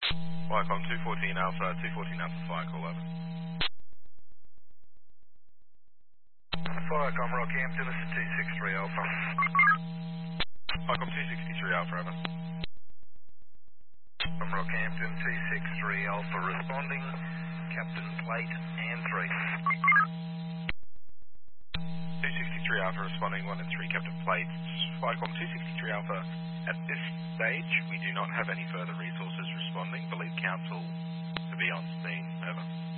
Viacom 214 Alpha, 214 Alpha, fire call over. Viacom Rockhampton, this is 263 Alpha. Viacom 263 Alpha, over. From Rockhampton, 263 Alpha responding, Captain Plate and 3. 263 Alpha responding, 1 and 3 Captain Plate. Viacom 263 Alpha, at this stage we do not have any further resources responding. Believe Council to be on scene, over.